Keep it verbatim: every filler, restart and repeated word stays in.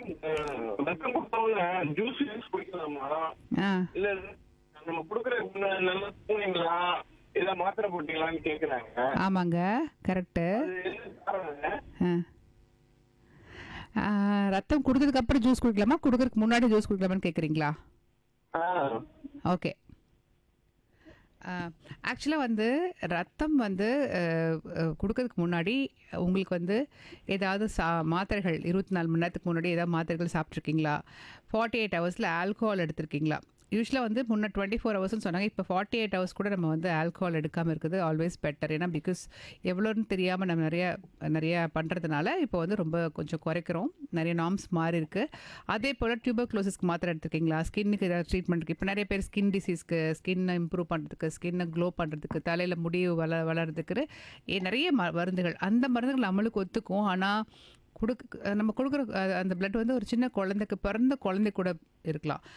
அஹ், ரத்தம் கொடுத்தவங்க juice juice குடிக்கலாமா? ஆ இல்ல நம்ம குடுக்குற ந- நல்லா தூங்குனீங்களா? இல்ல மாத்திரை போட்டீங்களான்னு கேக்குறாங்க. ஆமாங்க, கரெக்டு. அது என்ன காரணங்க? ஆ ரத்தம் கொடுத்ததுக்கு அப்புறம் ஜூஸ் குடிக்கலாமா, கொடுக்கறதுக்கு முன்னாடி ஜூஸ் குடிக்கலாமான்னு கேட்குறீங்களா? ஆ, ஓகே. ஆக்சுவலாக வந்து ரத்தம் வந்து அஹ், அஹ், கொடுக்கறதுக்கு முன்னாடி உங்களுக்கு வந்து ஏதாவது சா மாத்திரைகள் இருபத்தி நாலு மணி நேரத்துக்கு முன்னாடி ஏதாவது மாத்திரைகள் சாப்பிட்ருக்கீங்களா? ஃபார்ட்டி எயிட் ஹவர்ஸில் ஆல்கோஹால் எடுத்திருக்கீங்களா? யூஸ்வலாக வந்து முன்ன டுவெண்ட்டி ஃபோர் ஹவர்ஸ்னு சொன்னாங்க. இப்போ ஃபார்ட்டி எயிட் ஹவர்ஸ் கூட நம்ம வந்து ஆல்கோஹால் எடுக்காமல் இருக்குது ஆல்வேஸ் பெட்டர். ஏன்னா பிகாஸ் எவ்வளோன்னு தெரியாமல் நம்ம நிறைய நிறைய பண்ணுறதுனால இப்போ வந்து ரொம்ப கொஞ்சம் குறைக்கிறோம். நிறைய நார்ம்ஸ் மாறி இருக்கு. அதே போல் டியூபர்குலோசிஸ்க்கு மாத்திரை எடுத்துருக்கீங்களா? ஸ்கின்னுக்கு ஏதாவது ட்ரீட்மெண்ட்டுக்கு இப்போ நிறைய பேர் ஸ்கின் டிசீஸ்க்கு, ஸ்கின்னை இம்ப்ரூவ் பண்ணுறதுக்கு, ஸ்கின்னை க்ளோ பண்ணுறதுக்கு, தலையில் முடி வள வளர்றதுக்கு ஏ நிறைய ம மருந்துகள். அந்த மருந்துகள் நம்மளுக்கு ஒத்துக்கும். ஆனால் கொடுக்க நம்ம கொடுக்குற அஹ், அந்த பிளட் வந்து ஒரு சின்ன குழந்தைக்கு, பிறந்த குழந்தை கூட இருக்கலாம்.